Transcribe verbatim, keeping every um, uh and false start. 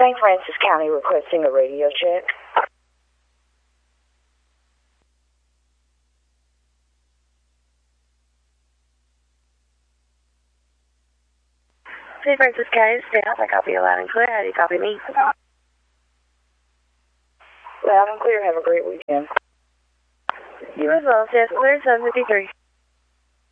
Saint Francis County requesting a radio check. Saint Francis County, staff. I copy you loud and clear. How do you copy me? Loud and clear. Have a great weekend. You as well. Staff clear, seven fifty-three.